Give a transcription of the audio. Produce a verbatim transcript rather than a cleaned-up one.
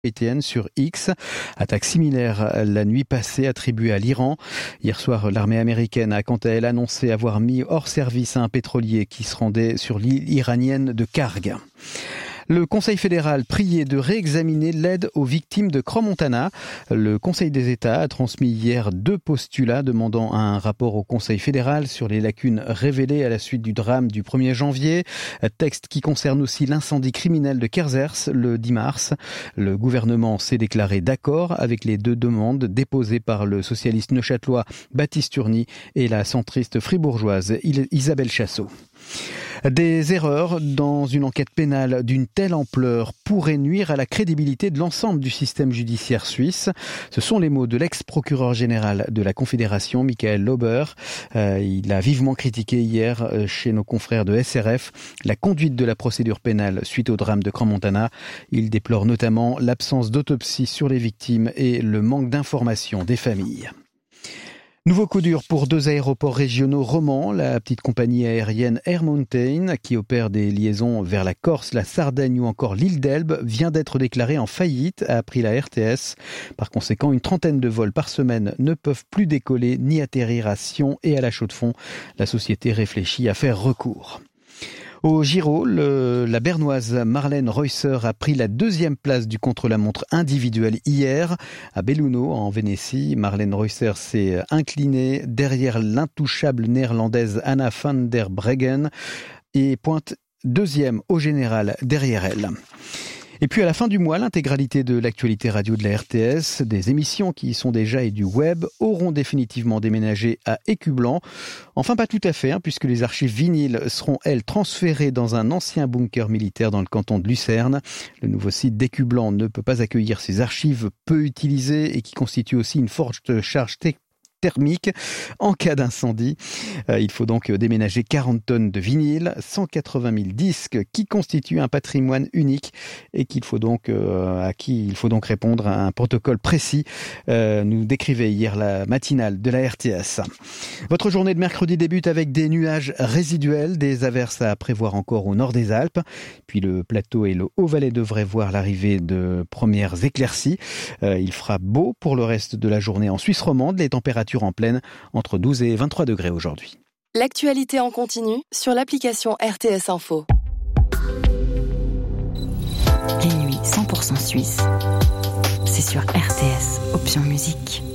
haïtienne sur X. Attaque similaire la nuit passée attribuée à l'Iran. Hier soir, l'armée américaine a quant à elle annoncé avoir mis hors service un pétrolier qui se rendait sur l'île iranienne de Kharg. Le Conseil fédéral priait de réexaminer l'aide aux victimes de Crans-Montana. Le Conseil des États a transmis hier deux postulats demandant un rapport au Conseil fédéral sur les lacunes révélées à la suite du drame du premier janvier. Texte qui concerne aussi l'incendie criminel de Kerzers le dix mars. Le gouvernement s'est déclaré d'accord avec les deux demandes déposées par le socialiste neuchâtelois Baptiste Urny et la centriste fribourgeoise Isabelle Chassot. Des erreurs dans une enquête pénale d'une telle ampleur pourraient nuire à la crédibilité de l'ensemble du système judiciaire suisse. Ce sont les mots de l'ex-procureur général de la Confédération, Michael Lauber. Euh, il a vivement critiqué hier euh, chez nos confrères de S R F la conduite de la procédure pénale suite au drame de Crans-Montana. Il déplore notamment l'absence d'autopsie sur les victimes et le manque d'information des familles. Nouveau coup dur pour deux aéroports régionaux romans. La petite compagnie aérienne Air Mountain, qui opère des liaisons vers la Corse, la Sardaigne ou encore l'île d'Elbe, vient d'être déclarée en faillite, a appris la R T S. Par conséquent, une trentaine de vols par semaine ne peuvent plus décoller ni atterrir à Sion et à la Chaux-de-Fonds. La société réfléchit à faire recours. Au Giro, le, la bernoise Marlène Reusser a pris la deuxième place du contre-la-montre individuel hier. À Belluno, en Vénétie, Marlène Reusser s'est inclinée derrière l'intouchable néerlandaise Anna van der Breggen et pointe deuxième au général derrière elle. Et puis à la fin du mois, l'intégralité de l'actualité radio de la R T S, des émissions qui y sont déjà et du web, auront définitivement déménagé à Écublanc. Enfin, pas tout à fait, hein, puisque les archives vinyles seront, elles, transférées dans un ancien bunker militaire dans le canton de Lucerne. Le nouveau site d'Écublanc ne peut pas accueillir ces archives peu utilisées et qui constituent aussi une forte charge technique thermique en cas d'incendie. Euh, il faut donc déménager quarante tonnes de vinyle, cent quatre-vingt mille disques qui constituent un patrimoine unique et qu'il faut donc, euh, à qui il faut donc répondre à un protocole précis, euh, nous décrivait hier la matinale de la R T S. Votre journée de mercredi débute avec des nuages résiduels, des averses à prévoir encore au nord des Alpes, puis le plateau et le Haut-Valais devraient voir l'arrivée de premières éclaircies. Euh, il fera beau pour le reste de la journée en Suisse romande, les températures en pleine entre douze et vingt-trois degrés aujourd'hui. L'actualité en continu sur l'application R T S Info. Les nuits cent pour cent suisses, c'est sur R T S, option musique.